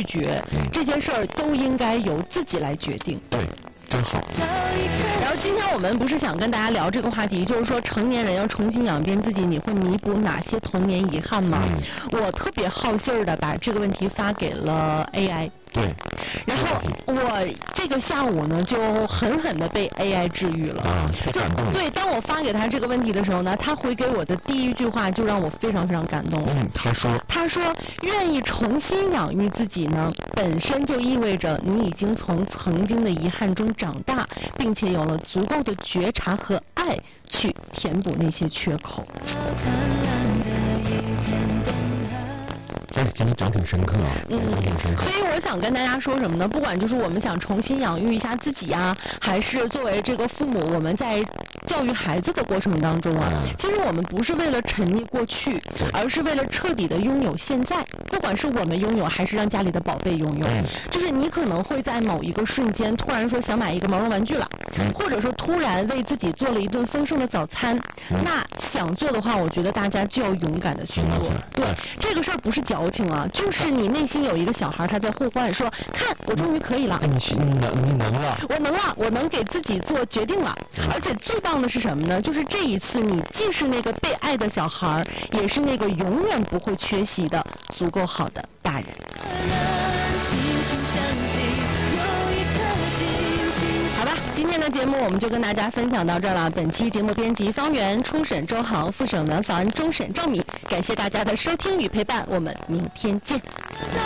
拒绝，这些事儿都应该由自己来决定。 对。真好。 然后今天我们不是想跟大家聊这个话题，就是说成年人要重新养变自己，你会弥补哪些童年遗憾吗？我特别好信儿的把这个问题发给了 AI。 对。 然后我这个下午呢，就狠狠的被 AI 治愈了。 太感动了。 对，当我发给他这个问题的时候呢，他回给我的第一句话就让我非常非常感动。他说愿意重新养育自己呢，本身就意味着你已经从曾经的遗憾中长大，并且有了足够的觉察和爱去填补那些缺口。 今天讲挺深刻啊。 所以我想跟大家说什么呢？不管就是我们想重新养育一下自己呀，还是作为这个父母，我们在教育孩子的过程当中啊，其实我们不是为了沉溺过去，而是为了彻底的拥有现在。不管是我们拥有，还是让家里的宝贝拥有，就是你可能会在某一个瞬间突然说想买一个毛绒玩具了，或者说突然为自己做了一顿丰盛的早餐。那想做的话，我觉得大家就要勇敢的去做。对，这个事儿不是矫情啊，就是你内心有一个小孩，他在呼唤说：“看，我终于可以了。” 你能了。 我能了，我能给自己做决定了。而且最棒的是什么呢？就是这一次，你既是那个被爱的小孩，也是那个永远不会缺席的足够好的大人。好吧，今天的节目我们就跟大家分享到这儿了。本期节目编辑方圆，初审周航，复审栾凡，终审赵米。感谢大家的收听与陪伴，我们明天见。